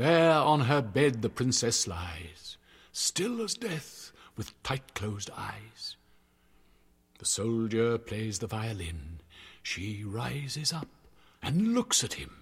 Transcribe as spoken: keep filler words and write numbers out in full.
There on her bed the princess lies, still as death, with tight-closed eyes. The soldier plays the violin. She rises up and looks at him.